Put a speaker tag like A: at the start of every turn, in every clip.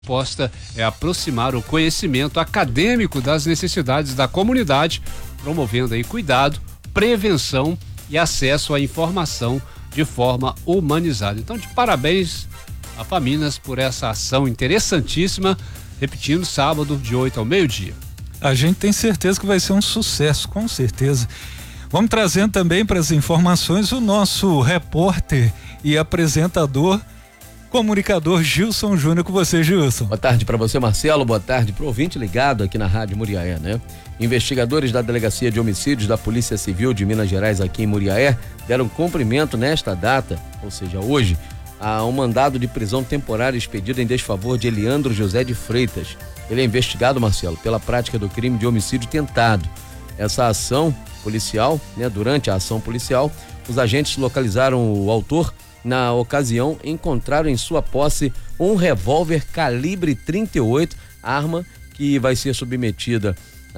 A: proposta é aproximar o conhecimento acadêmico das necessidades da comunidade, promovendo aí cuidado, prevenção e acesso à informação de forma humanizada. Então, de parabéns a Faminas por essa ação interessantíssima, repetindo, sábado de 8 ao meio-dia.
B: A gente tem certeza que vai ser um sucesso, com certeza. Vamos trazendo também para as informações o nosso repórter e apresentador, comunicador Gilson Júnior, com você, Gilson.
C: Boa tarde para você, Marcelo, boa tarde para o ouvinte ligado aqui na Rádio Muriaé, né? Investigadores da Delegacia de Homicídios da Polícia Civil de Minas Gerais aqui em Muriaé deram cumprimento nesta data, ou seja, hoje, a um mandado de prisão temporária expedido em desfavor de Eliandro José de Freitas. Ele é investigado, Marcelo, pela prática do crime de homicídio tentado. Essa ação policial, né? Durante a ação policial, os agentes localizaram o autor. Na ocasião, encontraram em sua posse um revólver calibre 38, arma que vai ser submetida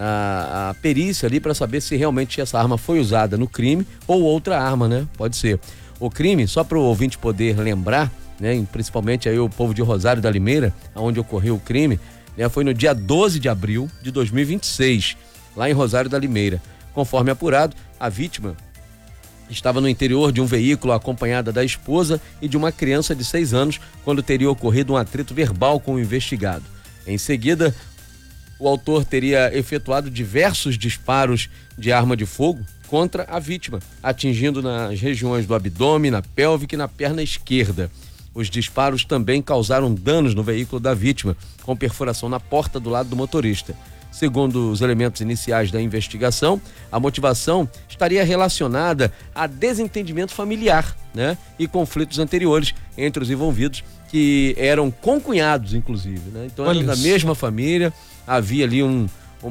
C: à perícia ali para saber se realmente essa arma foi usada no crime ou outra arma, né? Pode ser. O crime, só para o ouvinte poder lembrar, né? Principalmente aí o povo de Rosário da Limeira, onde ocorreu o crime, né? Foi no dia 12 de abril de 2026, lá em Rosário da Limeira. Conforme apurado, a vítima estava no interior de um veículo acompanhada da esposa e de uma criança de 6 anos, quando teria ocorrido um atrito verbal com o investigado. Em seguida, o autor teria efetuado diversos disparos de arma de fogo contra a vítima, atingindo nas regiões do abdômen, na pélvica e na perna esquerda. Os disparos também causaram danos no veículo da vítima, com perfuração na porta do lado do motorista. Segundo os elementos iniciais da investigação, a motivação estaria relacionada a desentendimento familiar, né? E conflitos anteriores entre os envolvidos, que eram concunhados, inclusive, né? Então, eram da mesma família, havia ali um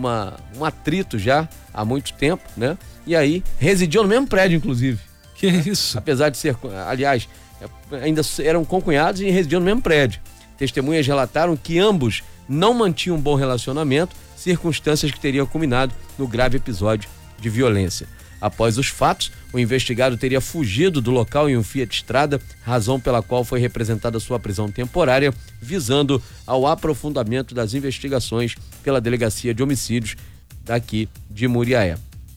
C: atrito já há muito tempo, né? E aí, residiam no mesmo prédio, inclusive.
B: Que isso?
C: Apesar de ser, aliás, ainda eram concunhados e residiam no mesmo prédio. Testemunhas relataram que ambos não mantinham um bom relacionamento, circunstâncias que teriam culminado no grave episódio de violência. Após os fatos, o investigado teria fugido do local em um Fiat Strada, razão pela qual foi representada sua prisão temporária, visando ao aprofundamento das investigações pela Delegacia de Homicídios daqui de Muriaé.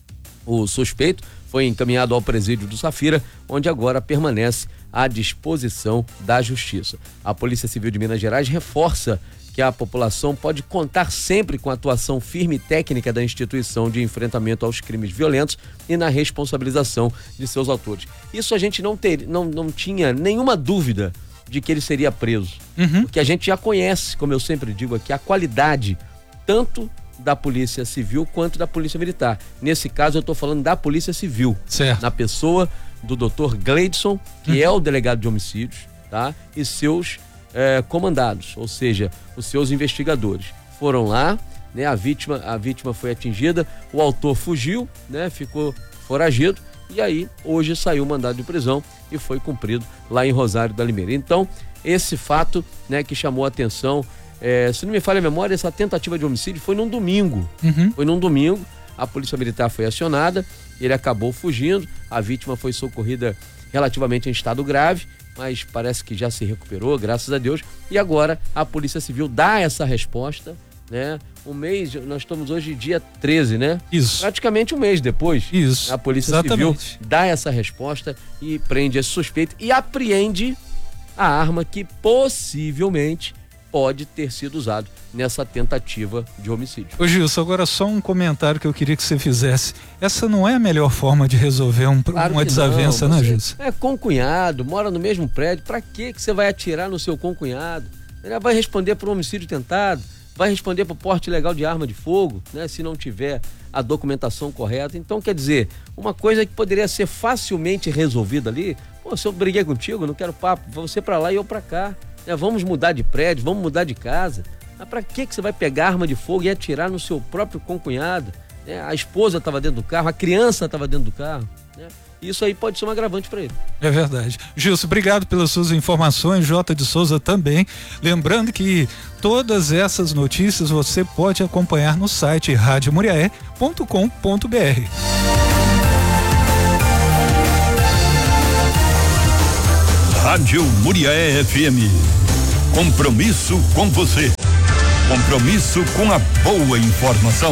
C: O suspeito foi encaminhado ao presídio do Safira, onde agora permanece à disposição da Justiça. A Polícia Civil de Minas Gerais reforça que a população pode contar sempre com a atuação firme e técnica da instituição de enfrentamento aos crimes violentos e na responsabilização de seus autores. Isso a gente não tinha nenhuma dúvida de que ele seria preso. Porque a gente já conhece, como eu sempre digo aqui, a qualidade tanto da Polícia Civil quanto da Polícia Militar. Nesse caso eu estou falando da Polícia Civil,
B: certo,
C: na pessoa do Dr. Gleidson, que é o delegado de homicídios, tá? E seus comandados, ou seja, os seus investigadores. Foram lá, né? A vítima foi atingida, o autor fugiu, né? Ficou foragido, e aí hoje saiu o mandado de prisão e foi cumprido lá em Rosário da Limeira. Então, esse fato, né, que chamou a atenção, se não me falha a memória, essa tentativa de homicídio foi num domingo. Foi num domingo, a Polícia Militar foi acionada, ele acabou fugindo, a vítima foi socorrida relativamente em estado grave, mas parece que já se recuperou, graças a Deus, e agora a Polícia Civil dá essa resposta, né? Um mês, nós estamos hoje dia 13, né?
B: Isso.
C: Praticamente um mês depois,
B: isso,
C: a Polícia Civil dá essa resposta e prende esse suspeito e apreende a arma que possivelmente pode ter sido usado nessa tentativa de homicídio.
B: Ô Gilson, agora só um comentário que eu queria que você fizesse. Essa não é a melhor forma de resolver uma desavença, né, Gilson?
C: É concunhado, mora no mesmo prédio, pra que você vai atirar no seu concunhado? Ele vai responder por um homicídio tentado, vai responder por porte ilegal de arma de fogo, né, se não tiver a documentação correta. Então, quer dizer, uma coisa que poderia ser facilmente resolvida ali, se eu briguei contigo, não quero papo, você pra lá e eu pra cá. Vamos mudar de prédio, vamos mudar de casa. Mas pra que você vai pegar arma de fogo e atirar no seu próprio concunhado? A esposa estava dentro do carro, a criança estava dentro do carro. Isso aí pode ser um agravante para ele. É verdade. Gilson, obrigado pelas suas informações, Jota de Souza também. Lembrando que todas essas notícias você pode acompanhar no site radiomuriaé.com.br.
D: Rádio Muriaé FM Compromisso com você. Compromisso com a boa informação.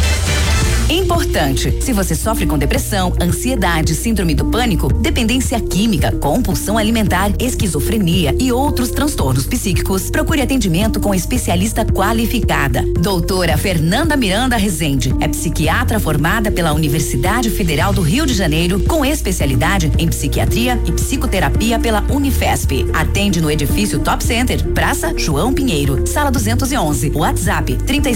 E: Importante, se você sofre com depressão, ansiedade, síndrome do pânico, dependência química, compulsão alimentar, esquizofrenia e outros transtornos psíquicos, procure atendimento com especialista qualificada. Doutora Fernanda Miranda Rezende é psiquiatra formada pela Universidade Federal do Rio de Janeiro, com especialidade em psiquiatria e psicoterapia pela Unifesp. Atende no edifício Top Center, Praça João Pinheiro, Sala 211, WhatsApp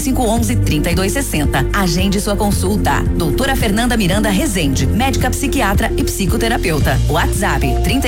E: 3511-3260. Agende sua consulta. Doutora Fernanda Miranda Rezende, médica psiquiatra e psicoterapeuta. WhatsApp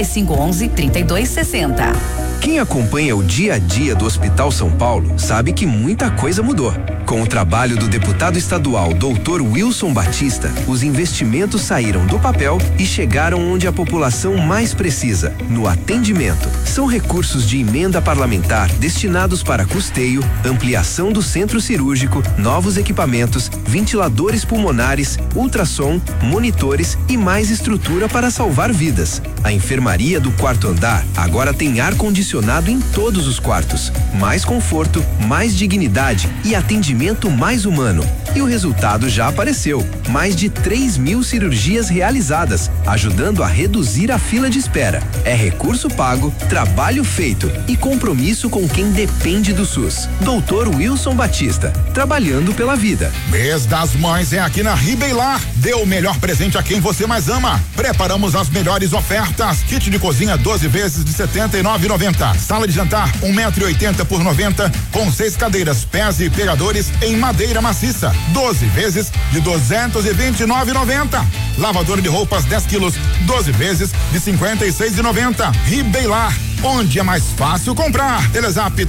E: 3511-3260.
F: Quem acompanha o dia a dia do Hospital São Paulo sabe que muita coisa mudou. Com o trabalho do deputado estadual Dr. Wilson Batista, os investimentos saíram do papel e chegaram onde a população mais precisa, no atendimento. São recursos de emenda parlamentar destinados para custeio, ampliação do centro cirúrgico, novos equipamentos, ventiladores pulmonares, ultrassom, monitores e mais estrutura para salvar vidas. A enfermaria do quarto andar agora tem ar-condicionado em todos os quartos, mais conforto, mais dignidade e atendimento mais humano. E o resultado já apareceu. Mais de 3.000 cirurgias realizadas, ajudando a reduzir a fila de espera. É recurso pago, trabalho feito e compromisso com quem depende do SUS. Doutor Wilson Batista, trabalhando pela vida.
G: Mês das Mães é aqui na Ribeilar. Dê o melhor presente a quem você mais ama. Preparamos as melhores ofertas. Kit de cozinha 12 vezes de R$ 79,90. Sala de jantar 1,80 m por 90, com 6 cadeiras, pés e pegadores em madeira maciça. 12 vezes de R$ 229,90. Lavadora de roupas 10 quilos, 12 vezes de R$ 56,90. Ribeilar, onde é mais fácil comprar. Telezap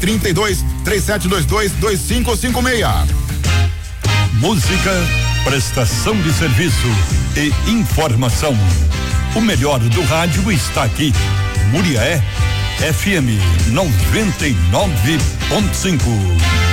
G: 32-3722-2556.
D: Música, prestação de serviço e informação. O melhor do rádio está aqui. Muriaé FM 99.5.